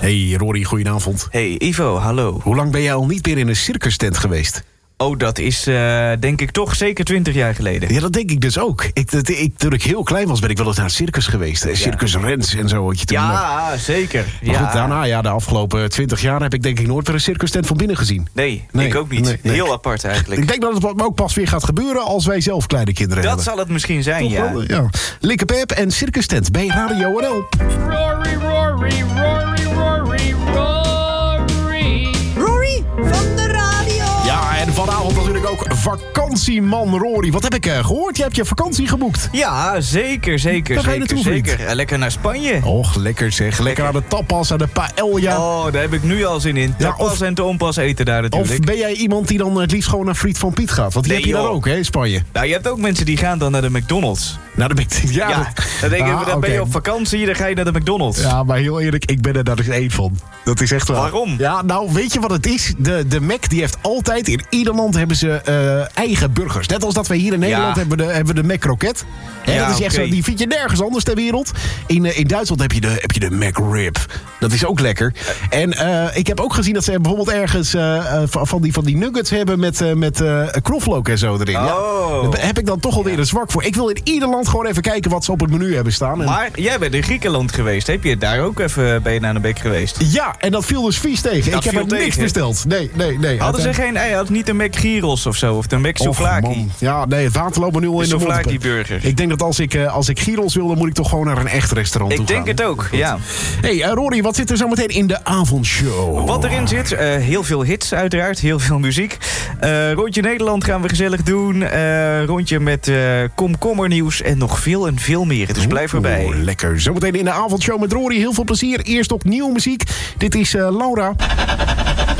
Hey Rory, goedenavond. Hey Ivo, hallo. Hoe lang ben jij al niet meer in een circustent geweest? Oh, dat is denk ik toch zeker 20 jaar geleden. Ja, dat denk ik dus ook. Toen ik heel klein was, ben ik wel eens naar een circus geweest. Ja. Circus Rens en zo. Had je toen ja, zeker. Maar goed, daarna, de afgelopen 20 jaar... heb ik denk ik nooit weer een circustent van binnen gezien. Nee, ik ook niet. Nee. Heel apart eigenlijk. Ik denk dat het ook pas weer gaat gebeuren als wij zelf kleine kinderen hebben. Dat zal het misschien zijn, toch ja. Wel, ja. Likke Pep en Circus Tent bij Radio NL. Rory, Rory, Rory, Rory, Rory. Rory van de radio. Ja, en vanavond natuurlijk ook vakantieman Rory. Wat heb ik gehoord? Je hebt je vakantie geboekt. Ja, zeker. Waar ga je naartoe, vriend? Zeker. Lekker naar Spanje. Och, lekker zeg. Lekker aan de tapas, aan de paella. Oh, daar heb ik nu al zin in. Tapas en te onpas eten daar natuurlijk. Of ben jij iemand die dan het liefst gewoon naar Friet van Piet gaat? Want die heb je daar ook, hè, in Spanje. Nou, je hebt ook mensen die gaan dan naar de McDonald's. Nou, dan ben Ben je op vakantie, dan ga je naar de McDonald's. Ja, maar heel eerlijk, ik ben er daar dus één van. Dat is echt waar. Waarom? Ja, nou, weet je wat het is? De Mac die heeft altijd, in ieder land hebben ze eigen burgers. Net als dat we hier in Nederland hebben we de Mac Croquette. Ja, dat is echt zo, die vind je nergens anders ter wereld. In Duitsland heb je de Mac Rib. Dat is ook lekker. En ik heb ook gezien dat ze bijvoorbeeld ergens van die nuggets hebben met knoflook en zo erin. Oh. Ja. Daar heb ik dan toch alweer een zwak voor. Ik wil in ieder land gewoon even kijken wat ze op het menu hebben staan. Maar jij bent in Griekenland geweest. Heb je daar ook even bij naar de Mac geweest? Ja, en dat viel dus vies tegen. Ik heb er niks besteld. Nee. Hadden ze geen ei? Had niet de Mac Gyros of zo? Of de Mac Souvlaki? Ja, nee, het water loopt me nu al in de mond. Souvlaki burger. Ik denk dat als ik gyros wil, dan moet ik toch gewoon naar een echt restaurant toe gaan. Ik denk het ook, ja. Hey, Rory, wat zit er zo meteen in de avondshow? Wat erin zit, heel veel hits uiteraard, heel veel muziek. Rondje Nederland gaan we gezellig doen. Rondje met komkommernieuws en nog veel en veel meer. Dus blijf erbij. Lekker. Zometeen in de avondshow met Rory. Heel veel plezier. Eerst op nieuwe muziek. Dit is Laura.